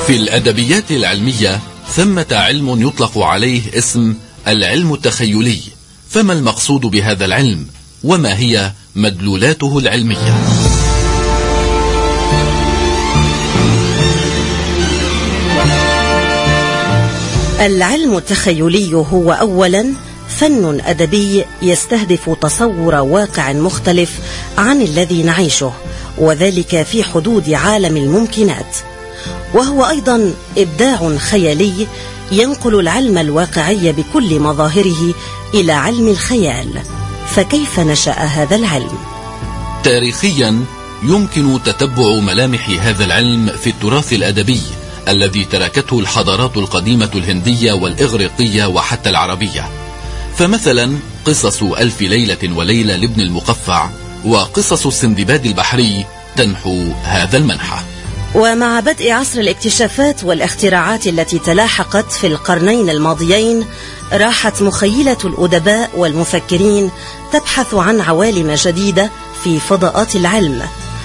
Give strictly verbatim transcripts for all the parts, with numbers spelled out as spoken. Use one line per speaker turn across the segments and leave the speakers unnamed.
في الأدبيات العلمية ثمة علم يطلق عليه اسم العلم التخيلي، فما المقصود بهذا العلم وما هي مدلولاته العلمية؟
العلم التخيلي هو أولا فن أدبي يستهدف تصور واقع مختلف عن الذي نعيشه، وذلك في حدود عالم الممكنات، وهو أيضا إبداع خيالي ينقل العلم الواقعي بكل مظاهره إلى علم الخيال. فكيف نشأ هذا العلم؟
تاريخيا يمكن تتبع ملامح هذا العلم في التراث الأدبي الذي تركته الحضارات القديمة الهندية والإغريقية وحتى العربية. فمثلا قصص ألف ليلة وليلة لابن المقفع وقصص السندباد البحري تنحو هذا المنحى.
ومع بدء عصر الاكتشافات والاختراعات التي تلاحقت في القرنين الماضيين، راحت مخيلة الأدباء والمفكرين تبحث عن عوالم جديدة في فضاءات العلم،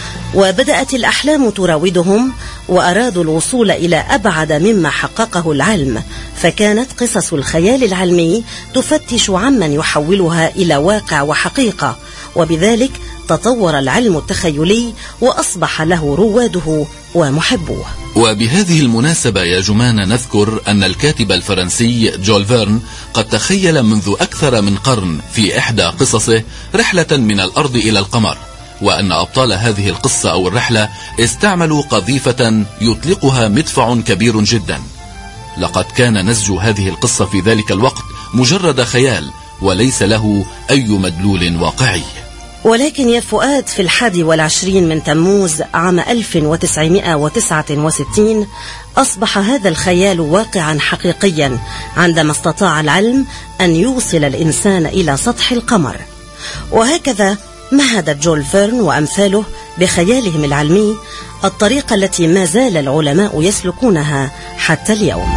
وبدأت الأحلام تراودهم وأرادوا الوصول إلى أبعد مما حققه العلم، فكانت قصص الخيال العلمي تفتش عمن يحولها إلى واقع وحقيقة، وبذلك تطور العلم التخيلي وأصبح له رواده ومحبوه.
وبهذه المناسبة يا جمان نذكر أن الكاتب الفرنسي جول فيرن قد تخيل منذ أكثر من قرن في إحدى قصصه رحلة من الأرض إلى القمر، وأن أبطال هذه القصة أو الرحلة استعملوا قذيفة يطلقها مدفع كبير جدا. لقد كان نسج هذه القصة في ذلك الوقت مجرد خيال وليس له أي مدلول واقعي.
ولكن يا فؤاد، في الحادي والعشرين من تموز عام ألف وتسعمائة وتسعة وستين أصبح هذا الخيال واقعا حقيقيا عندما استطاع العلم أن يوصل الإنسان إلى سطح القمر. وهكذا مهد جول فيرن وأمثاله بخيالهم العلمي الطريقة التي ما زال العلماء يسلكونها حتى اليوم.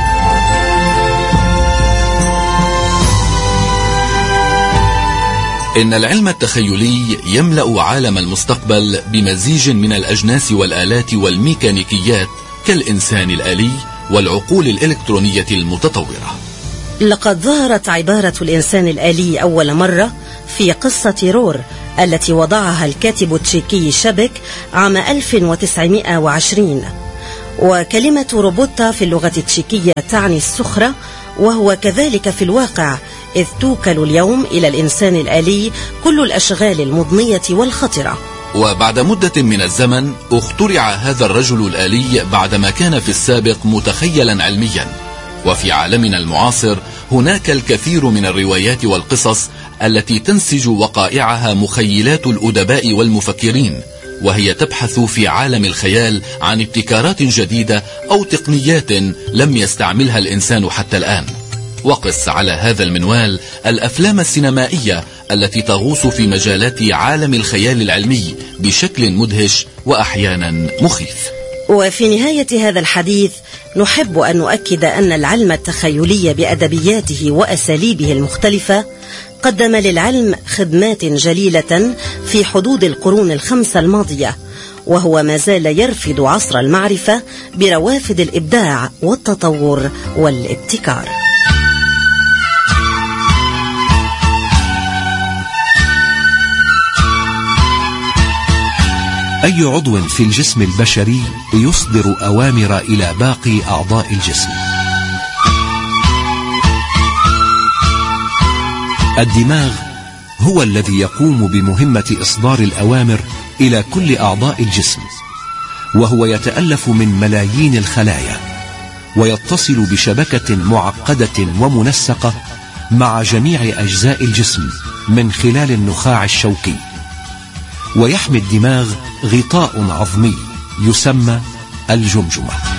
إن العلم التخيلي يملأ عالم المستقبل بمزيج من الأجناس والآلات والميكانيكيات كالإنسان الآلي والعقول الإلكترونية المتطورة.
لقد ظهرت عبارة الإنسان الآلي أول مرة في قصة رور التي وضعها الكاتب التشيكي شابك عام ألف وتسعمائة وعشرين. وكلمة روبوتا في اللغة التشيكية تعني السخرة، وهو كذلك في الواقع، إذ توكل اليوم إلى الإنسان الآلي كل الأشغال المضنية والخطرة.
وبعد مدة من الزمن اخترع هذا الرجل الآلي بعدما كان في السابق متخيلا علميا. وفي عالمنا المعاصر هناك الكثير من الروايات والقصص التي تنسج وقائعها مخيلات الأدباء والمفكرين، وهي تبحث في عالم الخيال عن ابتكارات جديدة أو تقنيات لم يستعملها الإنسان حتى الآن. وقس على هذا المنوال الأفلام السينمائية التي تغوص في مجالات عالم الخيال العلمي بشكل مدهش وأحيانا مخيف.
وفي نهاية هذا الحديث نحب أن نؤكد أن العلم التخيلي بأدبياته وأساليبه المختلفة قدم للعلم خدمات جليلة في حدود القرون الخمسة الماضية، وهو ما زال يرفد عصر المعرفة بروافد الإبداع والتطور والابتكار.
أي عضو في الجسم البشري يصدر أوامر إلى باقي أعضاء الجسم. الدماغ هو الذي يقوم بمهمة إصدار الأوامر إلى كل أعضاء الجسم، وهو يتألف من ملايين الخلايا، ويتصل بشبكة معقدة ومنسقة مع جميع أجزاء الجسم من خلال النخاع الشوكي. ويحمي الدماغ غطاء عظمي يسمى الجمجمة.